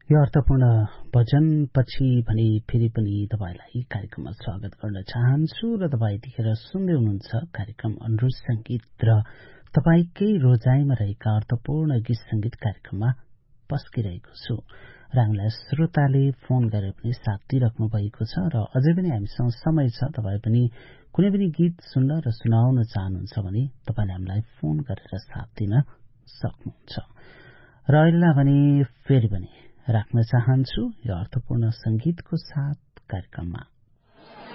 यो अर्थपूर्ण भजनपछि भने फेरि पनि तपाईलाई कार्यक्रममा स्वागत गर्न चाहन्छु र तपाईँ यतिखेर सुन्दै हुनुहुन्छ कार्यक्रम अनुरोध संगीत र तपाईकै रोजाइमा रहेका अर्थपूर्ण गीत संगीत कार्यक्रममा पस्किरहेको छु र हामीलाई श्रोताले फोन गरेर पनि साथ दिइराख्नु भएको छ र अझै पनि हामीसँग समय छ। तपाईँ पनि कुनै पनि गीत सुन्न र सुनाउन चाहनुहुन्छ भने तपाईले हामीलाई फोन गरेर साथ दिन सक्नुहुन्छ र अहिले भने फेरि पनि राख्न चाहन्छु यो अर्थपूर्ण संगीतको साथ कार्यक्रममा।